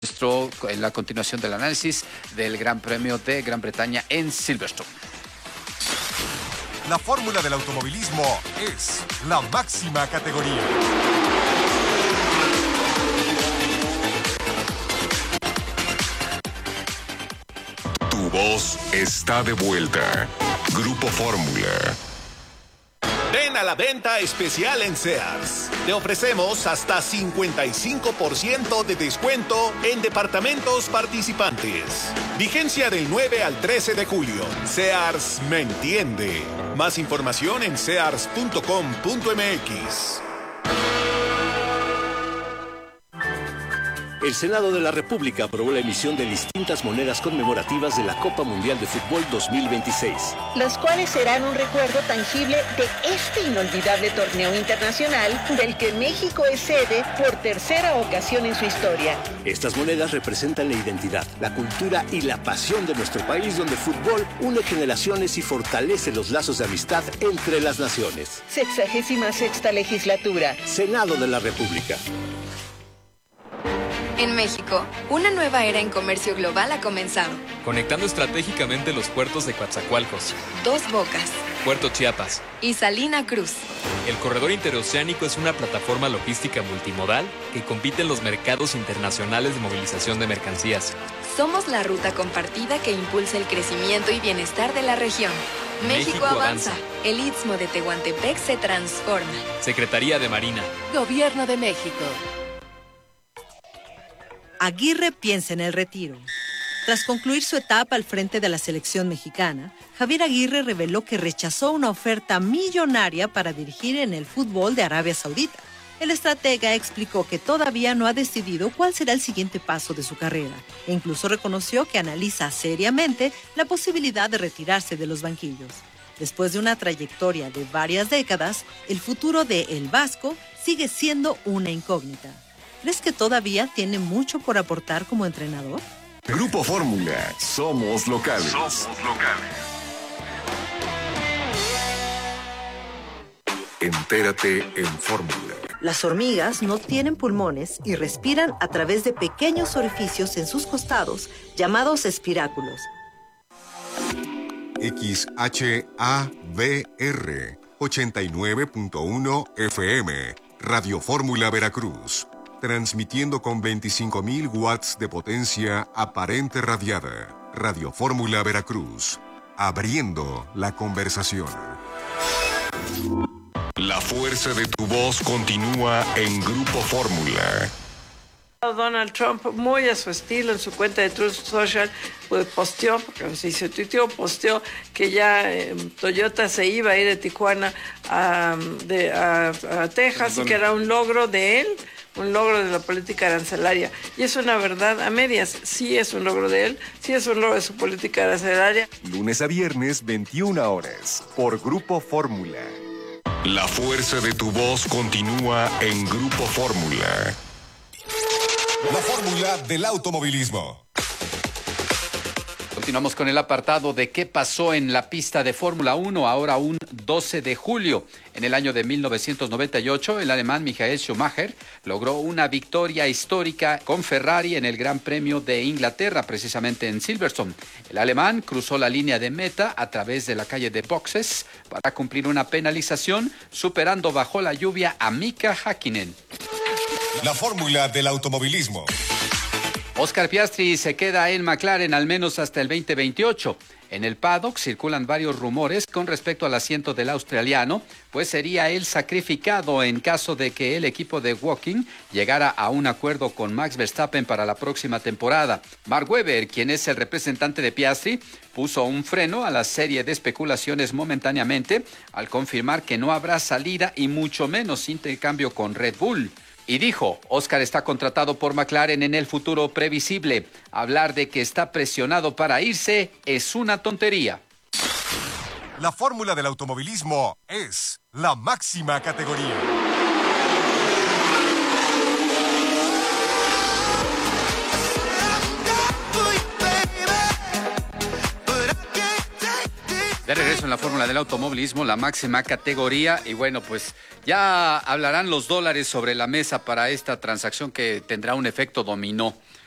En la continuación del análisis del Gran Premio de Gran Bretaña en Silverstone. La fórmula del automovilismo es la máxima categoría. Tu voz está de vuelta. Grupo Fórmula. Ven a la venta especial en Sears. Te ofrecemos hasta 55% de descuento en departamentos participantes. Vigencia del 9 al 13 de julio. Sears me entiende. Más información en sears.com.mx. El Senado de la República aprobó la emisión de distintas monedas conmemorativas de la Copa Mundial de Fútbol 2026. Las cuales serán un recuerdo tangible de este inolvidable torneo internacional del que México es sede por tercera ocasión en su historia. Estas monedas representan la identidad, la cultura y la pasión de nuestro país, donde el fútbol une generaciones y fortalece los lazos de amistad entre las naciones. 66ª legislatura. Senado de la República. En México, una nueva era en comercio global ha comenzado. Conectando estratégicamente los puertos de Coatzacoalcos, Dos Bocas, Puerto Chiapas y Salina Cruz. El corredor interoceánico es una plataforma logística multimodal que compite en los mercados internacionales de movilización de mercancías. Somos la ruta compartida que impulsa el crecimiento y bienestar de la región. México avanza. El Istmo de Tehuantepec se transforma. Secretaría de Marina. Gobierno de México. Aguirre piensa en el retiro. Tras concluir su etapa al frente de la selección mexicana, Javier Aguirre reveló que rechazó una oferta millonaria para dirigir en el fútbol de Arabia Saudita. El estratega explicó que todavía no ha decidido cuál será el siguiente paso de su carrera e incluso reconoció que analiza seriamente la posibilidad de retirarse de los banquillos. Después de una trayectoria de varias décadas, el futuro de El Vasco sigue siendo una incógnita. ¿Crees que todavía tiene mucho por aportar como entrenador? Grupo Fórmula. Somos locales. Somos locales. Entérate en Fórmula. Las hormigas no tienen pulmones y respiran a través de pequeños orificios en sus costados, llamados espiráculos. XHABR 89.1 FM. Radio Fórmula Veracruz. Transmitiendo con 25.000 watts de potencia aparente radiada. Radio Fórmula Veracruz. Abriendo la conversación. La fuerza de tu voz continúa en Grupo Fórmula. Donald Trump, muy a su estilo, en su cuenta de Truth Social, pues posteó, porque no se tuiteó, posteó que ya Toyota se iba a ir de Tijuana a Texas, y que era un logro de él, un logro de la política arancelaria. Y es una verdad a medias. Sí es un logro de él, sí es un logro de su política arancelaria. Lunes a viernes, 21 horas, por Grupo Fórmula. La fuerza de tu voz continúa en Grupo Fórmula. La fórmula del automovilismo. Continuamos con el apartado de qué pasó en la pista de Fórmula 1, ahora un 12 de julio. En el año de 1998, el alemán Michael Schumacher logró una victoria histórica con Ferrari en el Gran Premio de Inglaterra, precisamente en Silverstone. El alemán cruzó la línea de meta a través de la calle de boxes para cumplir una penalización, superando bajo la lluvia a Mika Häkkinen. La fórmula del automovilismo. Oscar Piastri se queda en McLaren al menos hasta el 2028. En el paddock circulan varios rumores con respecto al asiento del australiano, pues sería él sacrificado en caso de que el equipo de Woking llegara a un acuerdo con Max Verstappen para la próxima temporada. Mark Webber, quien es el representante de Piastri, puso un freno a la serie de especulaciones momentáneamente al confirmar que no habrá salida y mucho menos intercambio con Red Bull. Y dijo, Oscar está contratado por McLaren en el futuro previsible. Hablar de que está presionado para irse es una tontería. La fórmula del automovilismo es la máxima categoría. De regreso en la fórmula del automovilismo, la máxima categoría. Y bueno, pues ya hablarán los dólares sobre la mesa para esta transacción que tendrá un efecto dominó.